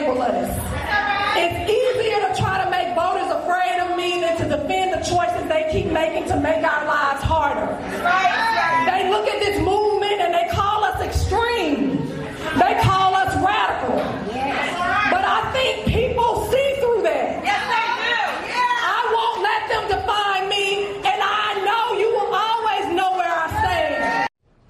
paperless. It's easier to try to make voters afraid of me than to defend the choices they keep making to make our lives harder. They look at this movement and they call us extreme. They call us radical. But I think people see through that. Yes, they do. Yeah. I won't let them define me, and I know you will always know where I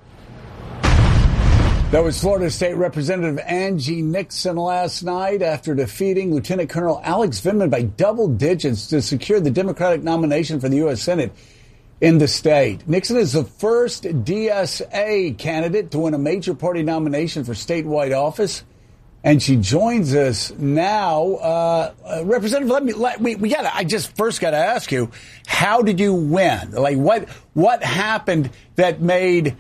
stand. That was Florida State Representative Angie Nixon last night after defeating Lieutenant Colonel Alex Vindman by double digits to secure the Democratic nomination for the U.S. Senate in the state. Nixon is the first DSA candidate to win a major party nomination for statewide office. And she joins us now. Representative, I just first got to ask you, how did you win? Like, what happened that made,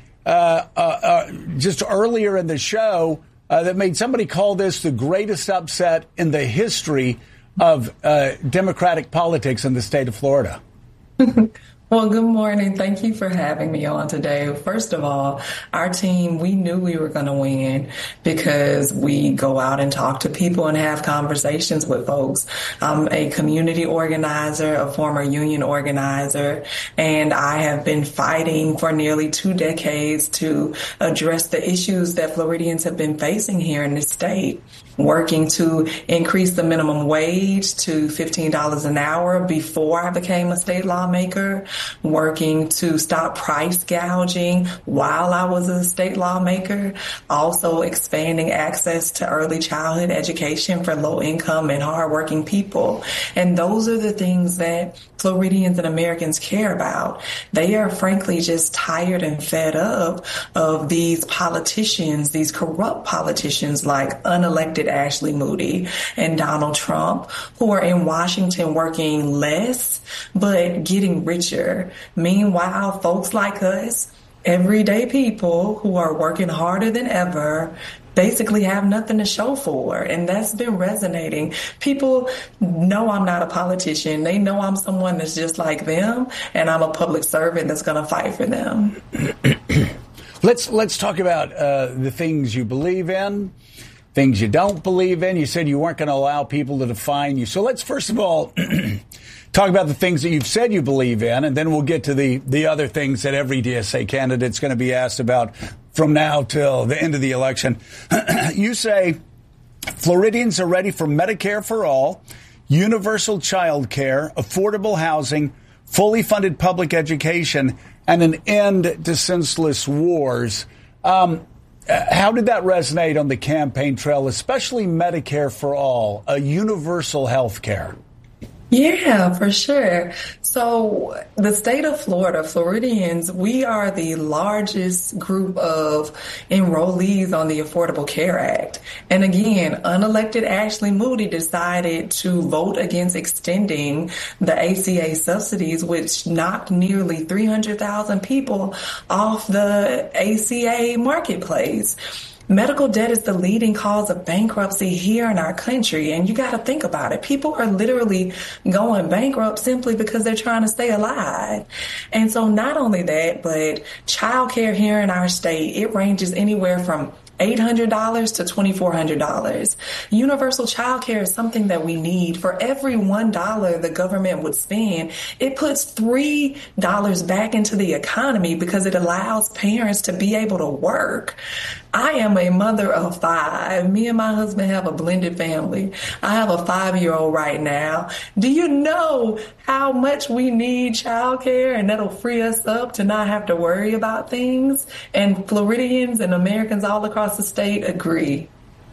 just earlier in the show, that made somebody call this the greatest upset in the history of Democratic politics in the state of Florida? Well, good morning. Thank you for having me on today. First of all, our team, we knew we were going to win because we go out and talk to people and have conversations with folks. I'm a community organizer, a former union organizer, and I have been fighting for nearly 2 decades to address the issues that Floridians have been facing here in this state. Working to increase the minimum wage to $15 an hour before I became a state lawmaker, working to stop price gouging while I was a state lawmaker, also expanding access to early childhood education for low income and hardworking people. And those are the things that Floridians and Americans care about. They are frankly just tired and fed up of these politicians, these corrupt politicians like unelected Ashley Moody and Donald Trump, who are in Washington working less but getting richer. Meanwhile, folks like us, everyday people who are working harder than ever, basically have nothing to show for. And that's been resonating. People know I'm not a politician. They know I'm someone that's just like them, and I'm a public servant that's going to fight for them. Let's talk about the things you believe in, things you don't believe in. You said you weren't going to allow people to define you. So let's first of all talk about the things that you've said you believe in, and then we'll get to the other things that every DSA candidate's going to be asked about from now till the end of the election. You say Floridians are ready for Medicare for all, universal child care, affordable housing, fully funded public education, and an end to senseless wars. How did that resonate on the campaign trail, especially Medicare for all, a universal health care? Yeah, for sure. So the state of Florida, Floridians, we are the largest group of enrollees on the Affordable Care Act. And again, unelected Ashley Moody decided to vote against extending the ACA subsidies, which knocked nearly 300,000 people off the ACA marketplace. Medical debt is the leading cause of bankruptcy here in our country, and you got to think about it. People are literally going bankrupt simply because they're trying to stay alive. And so not only that, but childcare here in our state, it ranges anywhere from $800 to $2,400. Universal child care is something that we need. For every $1 the government would spend, it puts $3 back into the economy because it allows parents to be able to work. I am a mother of 5. Me and my husband have a blended family. I have a 5-year-old right now. Do you know how much we need childcare, and that'll free us up to not have to worry about things? And Floridians and Americans all across the state agree.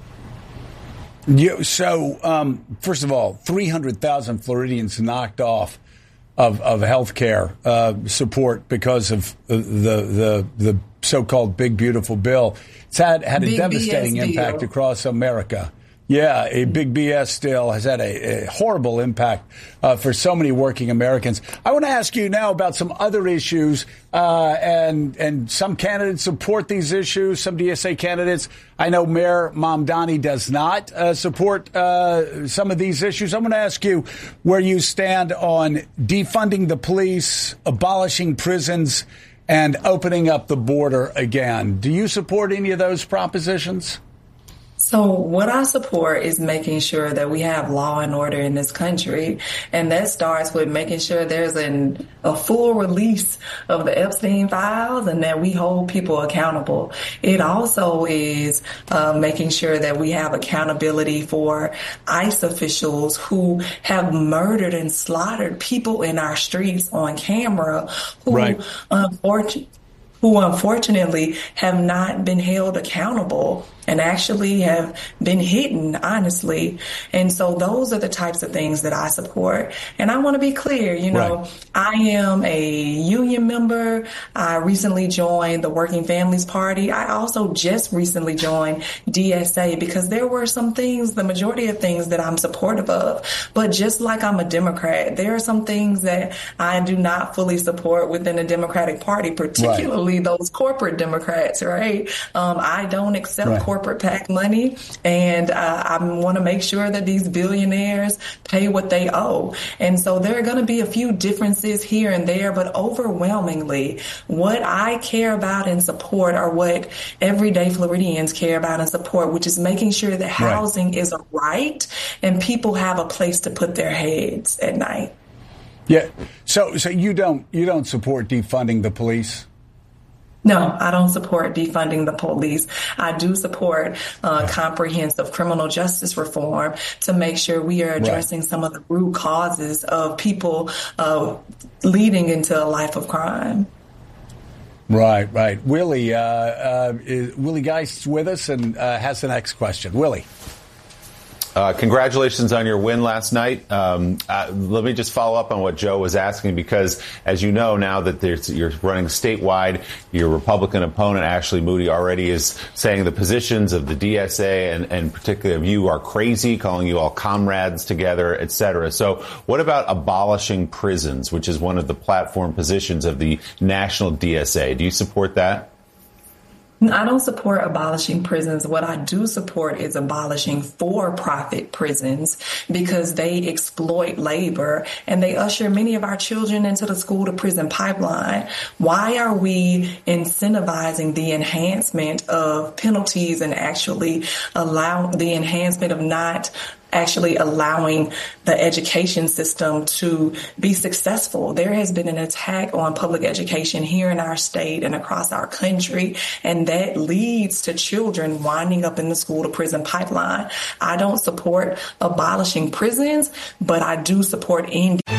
So, first of all, 300,000 Floridians knocked off of health care support because of the so-called Big Beautiful Bill. It's had a devastating impact across America. Yeah, a big BS deal has had a horrible impact for so many working Americans. I want to ask you now about some other issues, and some candidates support these issues, some DSA candidates. I know Mayor Mamdani does not support some of these issues. I'm going to ask you where you stand on defunding the police, abolishing prisons, and opening up the border again. Do you support any of those propositions? So what I support is making sure that we have law and order in this country. And that starts with making sure there's a full release of the Epstein files and that we hold people accountable. It also is making sure that we have accountability for ICE officials who have murdered and slaughtered people in our streets on camera who unfortunately have not been held accountable and actually have been hidden, honestly. And so those are the types of things that I support. And I want to be clear, I am a union member. I recently joined the Working Families Party. I also just recently joined DSA because there were some things, the majority of things that I'm supportive of. But just like I'm a Democrat, there are some things that I do not fully support within the Democratic Party, particularly those corporate Democrats, right? I don't accept corporate PAC money, and I want to make sure that these billionaires pay what they owe. And so there are going to be a few differences here and there, but overwhelmingly, what I care about and support are what everyday Floridians care about and support, which is making sure that housing is a right and people have a place to put their heads at night. Yeah. So you don't support defunding the police? No, I don't support defunding the police. I do support comprehensive criminal justice reform to make sure we are addressing some of the root causes of people leading into a life of crime. Right. Willie Geist with us and has the next question. Willie. Congratulations on your win last night. Let me just follow up on what Joe was asking, because as you know, now that you're running statewide, your Republican opponent, Ashley Moody, already is saying the positions of the DSA and particularly of you are crazy, calling you all comrades together, et cetera. So what about abolishing prisons, which is one of the platform positions of the national DSA? Do you support that? I don't support abolishing prisons. What I do support is abolishing for-profit prisons because they exploit labor and they usher many of our children into the school-to-prison pipeline. Why are we incentivizing the enhancement of penalties and actually allow the enhancement of not actually allowing the education system to be successful? There has been an attack on public education here in our state and across our country, and that leads to children winding up in the school-to-prison pipeline. I don't support abolishing prisons, but I do support ending